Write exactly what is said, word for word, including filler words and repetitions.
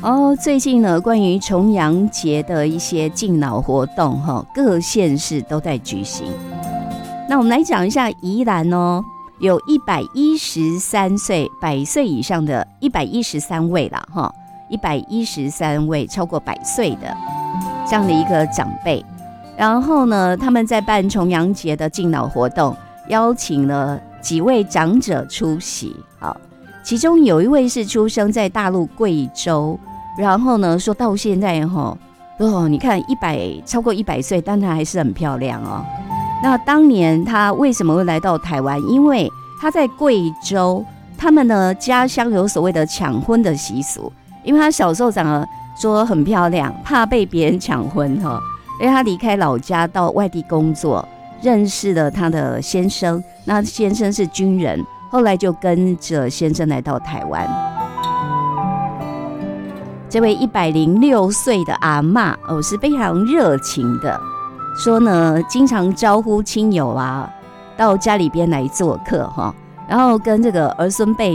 哦，最近呢，关于重阳节的一些敬老活动，哈，各县市都在举行。那我们来讲一下宜兰哦，有一百一十三岁百岁以上的一百一十三位啦，哈，一百一十三位超过百岁的这样的一个长辈。然后呢，他们在办重阳节的敬老活动，邀请了几位长者出席。好，其中有一位是出生在大陆贵州。然后呢，说到现在哈，哦，你看一百超过一百岁，但她还是很漂亮哦。那当年她为什么会来到台湾？因为她在贵州，他们的家乡有所谓的抢婚的习俗，因为她小时候长得说很漂亮，怕被别人抢婚哈，因为她离开老家到外地工作，认识了她的先生，那先生是军人，后来就跟着先生来到台湾。这位一百零六岁的阿嬷哦，是非常热情的，说呢，经常招呼亲友啊到家里边来做客哈，然后跟这个儿孙辈